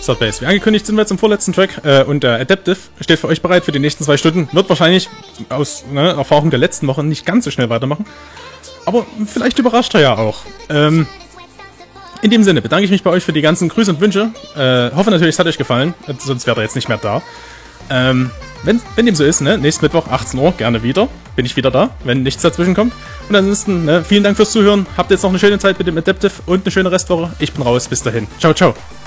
Start Base. Wie angekündigt sind wir jetzt im vorletzten Track und Adaptive steht für euch bereit für die nächsten 2 Stunden. Wird wahrscheinlich aus Erfahrung der letzten Woche nicht ganz so schnell weitermachen. Aber vielleicht überrascht er ja auch. In dem Sinne bedanke ich mich bei euch für die ganzen Grüße und Wünsche. Hoffe natürlich, es hat euch gefallen, sonst wäre er jetzt nicht mehr da. Wenn dem so ist, ne, nächsten Mittwoch 18 Uhr gerne wieder. Bin ich wieder da, wenn nichts dazwischen kommt. Und ansonsten, ne, vielen Dank fürs Zuhören. Habt jetzt noch eine schöne Zeit mit dem Adaptive und eine schöne Restwoche. Ich bin raus, bis dahin. Ciao, ciao.